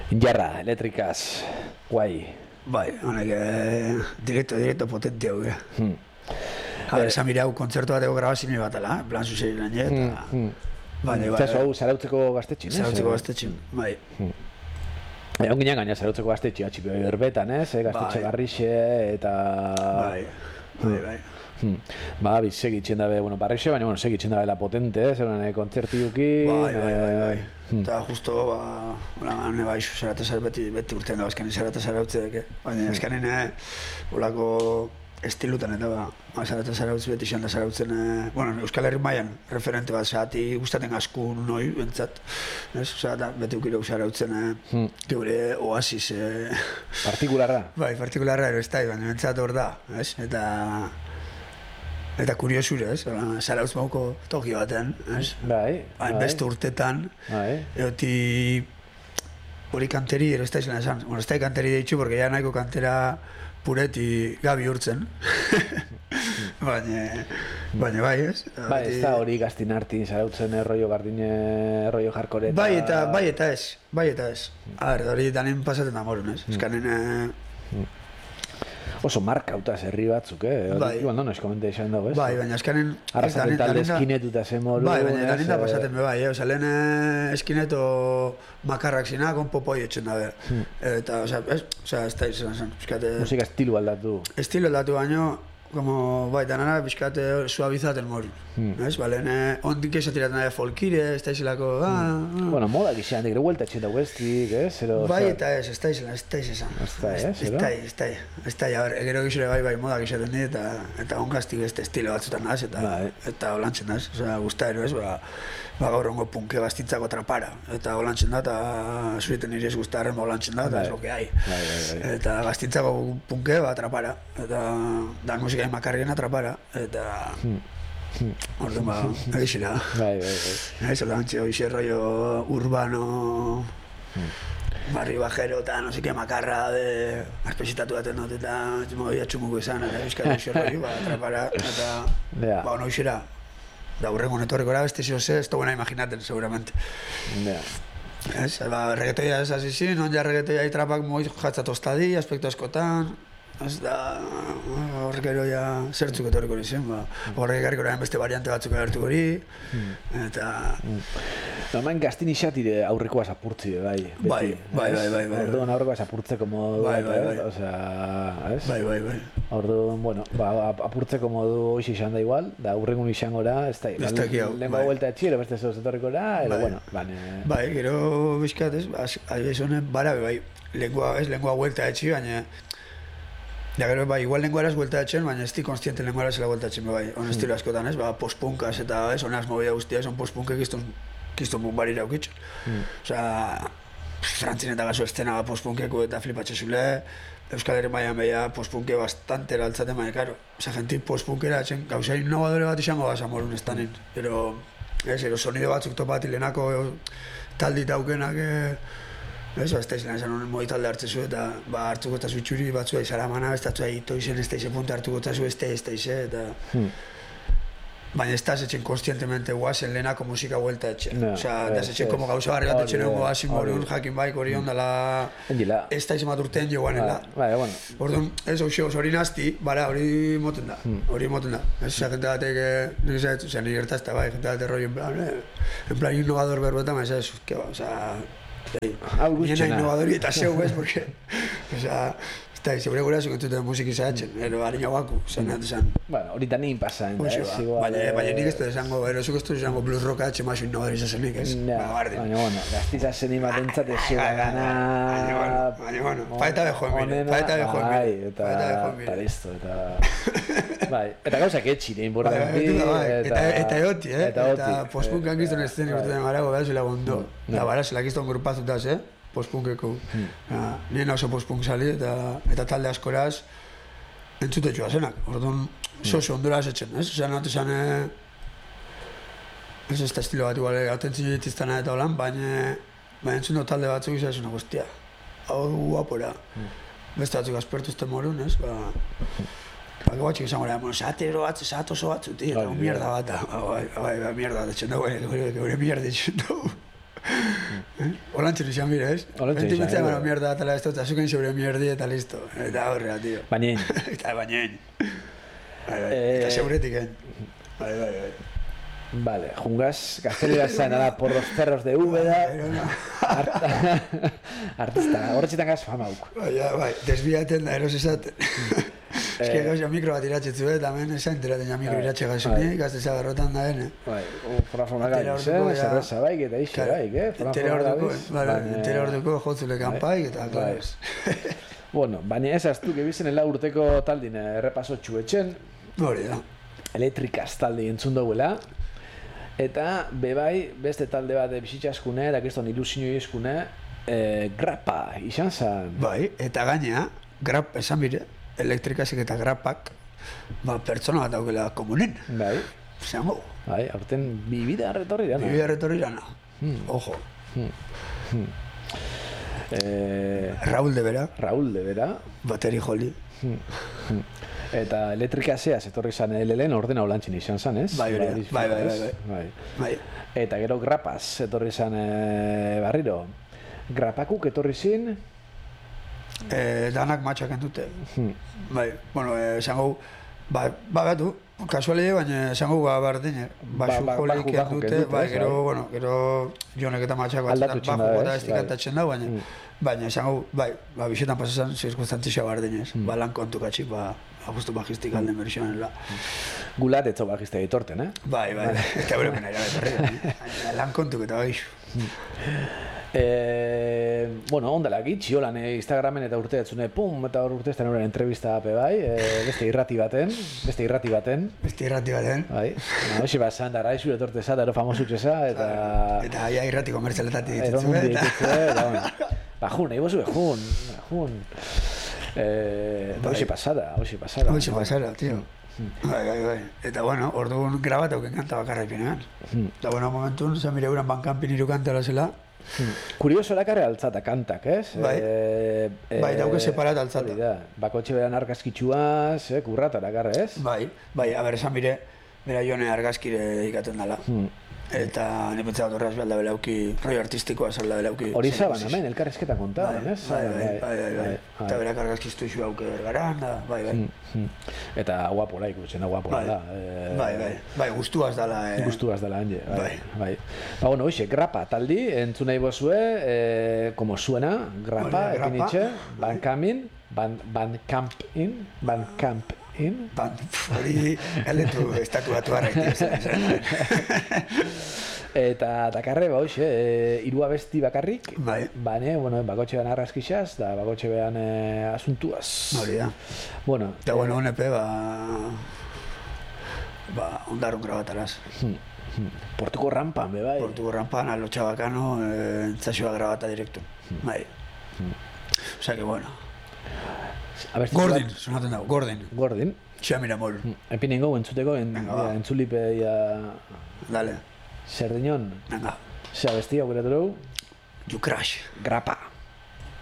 Jarra, elektrikaz, guai. Bai, honek directo potente hau. Esan mire hau kontzertu bateko grabazine bat ala, plan zuzeri lan eta... Bai. Zaso hau zarautzeko gaztetxin, ez? Zarautzeko gaztetxin, bai. Egon ginen gaina zarautzeko gaztetxin, atxipio berbetan, ez? Gaztetxe garrixe eta... Bai. Ba, segitzen dabe, barrixe, baina segitzen dabe la potente, ez? Eran kontzertiuki... Bai. Eta justo, hane bai, zaratazar beti urtean da, azkanen zaratazar hautze baina azkanen olako estilutan eta zaratazar hautze beti izan da zarautzen, Euskal Herri mailan referente bat, zati gustaten asku noi, bentsat, beti ukireu zarautzen, geure oasis... Partikularra? Bai, partikularra ero ez da, baina bentsat hor da, Eta kuriosura, zarautz mauko toki baten, Bai. Beste urtetan, eoti hori kanteri, ez da izan esan, ez da kanteri deitxu, porque ya nahiko kantera pureti gabi urtzen. Baina bai, ez? Bai, ez da hori gaztin hartin, zarautzen rollo gardine, rollo jarkoreta... Bai eta ez. Hori danen pasaten da morun, ez? Eskanen... Oso markautaz herri batzuk, Bai. Igual no, noiz komente izan dago, ez? Bai, baina eskanen... Arrazaten talde eskinetuta zen moru... Bai, baina danen da pasaten be bai, Osa, lehen eskineto makarrak zina, kon popoi etxen dabe. Eta, ez da izan zen. Musika estilu aldatu. Estilo aldatu baino, como, bai, danara bizkate suabizaten moru. Ez, lehen ondik esatiraten dabe folkire, ez da izilako... Bueno, modak izan, gero huelta etxeta huestik, ez? Bai eta ez da izan. Ez da, gero gizure bai, modak izaten di, eta ongaztik ez estilo batzutan naz, eta holantzen naz. Osa, guztaero ez, gaur hongo punke bastintzako trapara. Eta holantzen da, eta zueten nire ez guztarren holantzen da, eta ez lo que hai. Eta bastintzako punke trapara. Eta da musika makarrien trapara. Eta... Orduan egizera. Bai. Ez olantxe, hoxe rollo urbano, barri bajero eta no seke makarra de aspezitatu baten dut eta moia txumuko izan eta euskal hoxe rollo, atrapara eta hona hoxera. Da hurrengo netorreko era beste zehose, ez duena imaginaten, seguramente. Ez, reggaetoia ez azizin, on ja reggaetoia itrapak moi jatza tostadi, aspektu askotan. Ez da, horrek ero ja zertzuk etorriko nizen, horrek ekarriko erain beste variante batzuk agertuko hori, eta... Normain gaztin isatire aurrekoaz apurtzi, bai. Bai. Orduan aurrekoaz apurtzeko modu, ez? Bai. Orduan, bueno, apurtzeko modu hoxe izan da igual, da aurrengun izango da, ez da, lengua vuelta etxile, beste zoz etorriko da, ero, bueno, Bai, gero bizkat, ez, adibidez honen barabe, bai, lengua vuelta etxi, baina... Ja, gero, igual lenguaraz vuelta etxen, baina ez di konstiente lenguaraz la vuelta etxen, bai, on estilo askotan, ez, postpunkas eta, ez, honaz movida guztia, son postpunkek kiston barira aukitxo. Osa, frantzin eta gaso estena postpunkeko eta flipatxe zule, Euskal Herri mailan beha postpunke bastante eraltzaten, baina, karo, esa gente postpunkera etxen, gauza innovadore bat izango basa morun ez tanin, pero, sonido batzuk topati lehenako taldit aukenak, ez da izan esan honen moi talde hartzezu eta hartuko eta zuitxuri batzua izaramana, ez da ito izen ez da izen punta hartuko eta zu ez da izen eta... Baina ez da etxen konstientemente guazen lehenako musika vuelta etxen. Osa, da etxen como gauza barri bat etxen egon guazin morun jakin baik hori ondala... Ez da izan bat urtean joanela. Orduan, ez hori nazti, hori moten da. Ez jente batek, nik ez da, nik gertazta bai, jente batek roi en plan innovador berbeta, ma ez ez, Nena innovadori eta zeu, ez, porque... Osa, ez da, segure gura zukentzuten musik izatzen, harina guaku, zan. Bueno, horita nien pasa, baina nik ez da esango, zuk ez da esango blues rocka etxe mazu innovadori izazenik, ez? Baina, bueno, gaztiza zen imatentzat ez gana... Baina, bueno, paeta bejoen mire, eta listo, eta gauzak etxire, importanti... Eta eoti, eta postpunkan gizton esteni urtetan garago, behar zela gondo. Eta bara, zela gizton grupazutaz, postpunkeko. Nien oso postpunk sali eta talde askoraz entzutetxua zenak. Orduan, oso onduraz etxen, ez? Osa, not esan... Ez da estilo bat igual, autentzio ditiztana eta holan, baina entzun talde batzuk izan esuna guztia. Hau guapora. Beste batzuk aspertuzten morun, ez? Guatxik izan gara, zatero batzu, zatoso batzu, tira, mierda bat da. Bai, mierda bat etxen dugu, gure mierda etxen dugu. Olantxen izan mire, ez? Olantxen izan, Bentimentzea mano mierda atala esto, eta zuken sobre mierdi eta listo. Eta horrea, tío. Bañen. Eta bañen. Eta seguretik, Bai. Vale, jungaz, gaztelera zain da por los cerros de Úbeda. Artista, horretxetan gaz famauk. Bai, desbiaten da eros esaten. Ez que gauza mikro bat iratxetzu, tamen esan enteraten ja mikro iratxe gazuni, gazteza garrotan da bene. Bai, forma gabiz, zerreza baik eta ixe baik, Entera orduko jotzule kanpaik eta, claro. Bueno, baina ez aztu, gebizen urteko taldin errepaso txuetxen. Hori da. Elektrikaz talde entzun duela. Eta, bebai, beste talde bat bizitzaskune, eta kriston ilusinoi eskune, grapa, izan zan. Bai, eta gainea, grap, esan bire, elektrikasik eta grapak, pertsona bat daukela komunen. Bai. Zango. Bai, aurten bibida retorri dana. Bibida retorri dana. Ojo. Raúl de Vera. Bateri joli. Eta elektrikaseaz etorri zan LLen ordena olantxin izan zan, ez? Bai. Eta gero grapaz etorri zan barriro. Grapakuk etorri zin? Danak matxak entute. Bai, bueno, esango, batu, kasualia, baina esango bardine. Basu jolik entute, bai, gero jonek eta matxak batzuk bota estikantatzen da, baina esango, bai, bisetan pasatzen zirkunstantizia bardinez. Lan kontu katxik, justu bajistik alden berxionela. Gulat etzo bajista ditorten, Bai, eta bere pena irabetarri. Lan kontuk eta bai. Bueno, ondalak itxiolan Instagramen eta urteetzune, pum, eta hor urteetan horren entrevista ape bai, beste irrati baten. Bai. Hoxe basan, dara izu etorteza, dara famosutxeza, eta... Eta aia irrati komertzialetati ditutzu, eta bueno. Nahi bozu jun. Eta hoxe pasada, tío. Bai. Eta bueno, orduan grabatauken kanta bakarra ipinean. Eta bueno, momentun, zamire euran bankanpin iru kanta zela. Kurioso erakarre altzata kantak, ez? Bai, dauke separat altzata. Bakotxe beran argazkitxuaz, kurrata erakarre, ez? Bai, haber esan bire, bera jone argazkire ikaten dela. Eta nipetza bat horraz behar belauki, roi artistikoa zalda belauki. Hori zaban, hemen, elkarrezketa kontaban, ez? Bai. Eta berak argazkiztu isu hauke bergaran, bai. Eta guapola ikutzen, guapola da. Bai, guztuaz dala. Guztuaz dala, hanje. Bai. Bueno, hoxe, grapa taldi, entzun nahi bozue, como suena, grapa, epinitxe, Bandcampin. Hori galetu estatu batu arraiti. Eta dakarre, hoxe, hiru abesti bakarrik. Bai. Bane, bakotxe behan arrazkixaz, da bakotxe behan asuntuaz. Hori da. Bueno. Eta bueno, honepe, ondarun grabataraz. Portuko rampan, bai. Portuko rampan, alo txabakano, entzazioa grabata direktu. Bai. Osa que bueno. Gordin, sonaten dago, Gordin. Xamira mol. Epinen gau, entzuteko, entzulipe ya... Dale. Zer dinon? Venga. Zer abesti, aukera dugu? You crash. Grapa.